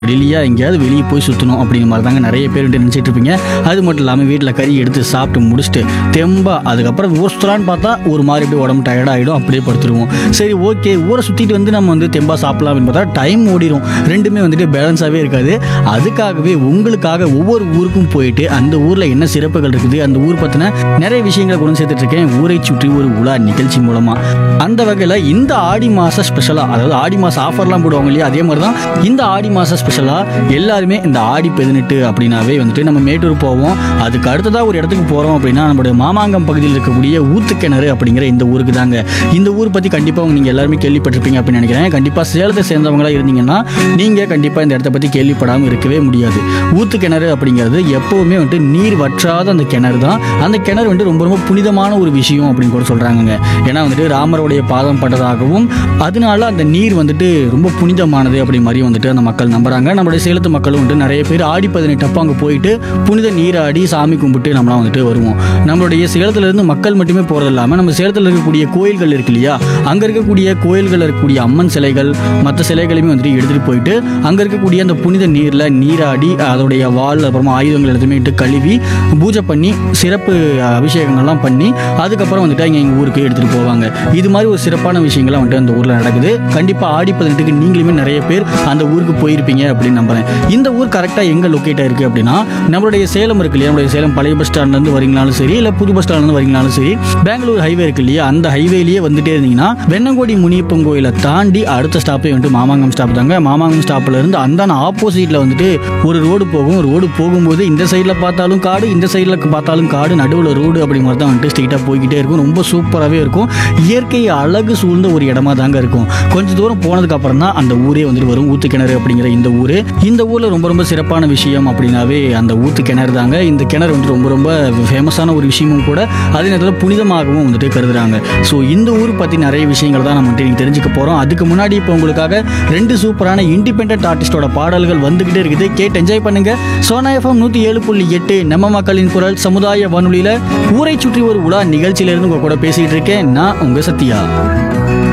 டெய்லியாக எங்கேயாவது வெளியே போய் சுற்றணும் அப்படிங்கிற மாதிரி தாங்க நிறைய பேர் நினச்சிட்டு இருப்பீங்க. அது மட்டும் இல்லாமல் வீட்டில் கறி எடுத்து சாப்பிட்டு முடிச்சுட்டு தெம்பா அதுக்கப்புறம் ஊர் சுற்றுலான்னு பார்த்தா ஒரு மாதிரி அப்படியே உடம்பு டயர்டாகிடும், அப்படியே படுத்துருவோம். சரி ஓகே, ஊரை சுற்றிட்டு வந்து நம்ம வந்து தெம்பா சாப்பிடலாம் அப்படின்னு பார்த்தா டைம் ஓடிடும், ரெண்டுமே வந்துட்டு பேலன்ஸாகவே இருக்காது. அதுக்காகவே உங்களுக்காக ஒவ்வொரு ஊருக்கும் போயிட்டு அந்த ஊரில் என்ன சிறப்புகள் இருக்குது, அந்த ஊர் பற்றின நிறைய விஷயங்களை கொண்டு சேர்த்துட்டு இருக்கேன் ஊரை சுற்றி ஒரு உலா நிகழ்ச்சி மூலமாக. அந்த வகையில் இந்த ஆடி மாத ஸ்பெஷலாக, அதாவது ஆடி மாதம் ஆஃபர்லாம் போடுவாங்க இல்லையா, அதே மாதிரி தான் இந்த ஆடி மாத ஸ்பெஷலாக எல்லாருமே இந்த ஆடி 18 அப்படின்னாவே வந்துட்டு நம்ம மேட்டூர் போவோம். அதுக்கு அடுத்ததாக ஒரு இடத்துக்கு போகிறோம் அப்படின்னா நம்மளுடைய மாமாங்கம் பகுதியில் இருக்கக்கூடிய ஊத்துக்கிணறு அப்படிங்கிற இந்த ஊருக்கு தாங்க. இந்த ஊர் பற்றி கண்டிப்பாக நீங்கள் எல்லாருமே கேள்விப்பட்டிருப்பீங்க அப்படின்னு நினைக்கிறேன். கண்டிப்பாக சேலத்தை சேர்ந்தவங்களாக இருந்தீங்கன்னா நீங்கள் கண்டிப்பாக இந்த இடத்த பற்றி கேள்விப்படாமல் இருக்கவே முடியாது. ஊத்துக்கிணறு அப்படிங்கிறது எப்போவுமே வந்துட்டு நீர் வற்றாத அந்த கிணறு தான். அந்த கிணறு வந்துட்டு ரொம்ப ரொம்ப புனிதமான ஒரு விஷயம் அப்படின்னு கூட சொல்கிறாங்க. ஏன்னா வந்துட்டு ராமருடைய பாதம் பட்டதாகவும் அதனால அந்த நீர் வந்துட்டு ரொம்ப புனிதமானது அப்படி மாதிரி வந்துட்டு அந்த மக்கள் நம்புறாங்க. நம்மளுடைய சேலத்து மக்களும் வந்துட்டு நிறைய பேர் ஆடி 18 அப்போ அங்கே போயிட்டு புனித நீராடி சாமி கும்பிட்டு நம்மளாம் வந்துட்டு வருவோம். நம்மளுடைய சேலத்திலிருந்து மக்கள் மட்டுமே போகிறது இல்லாமல் நம்ம சேலத்தில் இருக்கக்கூடிய கோயில்கள் இருக்கு இல்லையா, அங்கே இருக்கக்கூடிய கோயில்கள் இருக்கக்கூடிய அம்மன் சிலைகள் மற்ற சிலைகளையுமே வந்துட்டு எடுத்துகிட்டு போயிட்டு அங்கே இருக்கக்கூடிய அந்த புனித நீரில் நீராடி அதோடைய வாள் அப்புறமா ஆயுதங்கள் எல்லாத்தையுமே இட்டு கழுவி பூஜை பண்ணி சிறப்பு அபிஷேகங்கள்லாம் பண்ணி அதுக்கப்புறம் வந்துட்டு அங்கே எங்கள் ஊருக்கு எடுத்துகிட்டு போவாங்க. இது மாதிரி ஒரு சிறப்பான விஷயங்கள்லாம் வந்துட்டு அந்த ஊரில் நடக்குது. கண்டிப்பாக ஆடி 18க்கு நீங்களுமே நிறைய பேர் அந்த ஊருக்கு போயிருப்பீங்க அப்படின்னு நம்புறேன். இந்த ஊர் கரெக்டாக எங்கே லொக்கேட் ஆயிருக்கு அப்படின்னா நம்மளுடைய சேலம் இருக்கு இல்லையா, நம்மளுடைய சேலம் பழைய பஸ் ஸ்டாண்ட்லேருந்து வரீங்கனாலும் சரி, இல்லை புது பஸ் ஸ்டாண்ட்லேருந்து வரீங்கனாலும் சரி, பெங்களூர் ஹைவே இருக்கு இல்லையா, அந்த ஹைவேலேயே வந்துட்டே இருந்தீங்கன்னா வெண்ணங்கோடி முனியப்பன் கோயிலை தாண்டி அடுத்த ஸ்டாப்பே வந்துட்டு மாமாங்கம் ஸ்டாப் தாங்க. மாமாங்கம் ஸ்டாப்பில் இருந்து அந்த ஆப்போசிட்டில் வந்துட்டு ஒரு ரோடு போகும். ரோடு போகும்போது இந்த சைடில் பார்த்தாலும் காடு, இந்த சைடில் பார்த்தாலும் காடு, நடுவில் ரோடு அப்படி மாதிரி தான் வந்துட்டு ஸ்ட்ரெயிட்டாக போய்கிட்டே இருக்கும். ரொம்ப சூப்பராகவே இருக்கும். இயற்கை அழகு சூழ்ந்த ஒரு இடமா தாங்க இருக்கும். கொஞ்சம் தூரம் போனதுக்கு அப்புறம் தான் அந்த ஊரே வந்துட்டு வரும், ஊத்துக்கிணறு அப்படிங்கிற இந்த ஊர். இந்த ஊரில் ரொம்ப ரொம்ப சிறப்பான விஷயம் அப்படின்னாவே அந்த ஊத்து கிணறு தாங்க. இந்த கிணறு வந்துட்டு ரொம்ப ரொம்ப ஃபேமஸான ஒரு விஷயமும் கூட, அதே நேரத்தில் புனிதமாகவும் வந்துட்டு கருதுறாங்க. ஸோ இந்த ஊர் பற்றி நிறைய விஷயங்கள் தான் நம்ம வந்துட்டு தெரிஞ்சுக்க போகிறோம். அதுக்கு முன்னாடி இப்போ உங்களுக்காக 2 சூப்பரான இண்டிபெண்டன்ட் ஆர்டிஸ்டோட பாடல்கள் வந்துகிட்டே இருக்குது. கேட்டு என்ஜாய் பண்ணுங்க. சோனா எஃப்எம் 107.8 நம்ம மக்களின் குரல் சமுதாய வானொலியில் ஊரை சுற்றி ஒரு உலா நிகழ்ச்சியிலிருந்து உங்க கூட பேசிட்டு இருக்கேன். நான் உங்க சத்யா.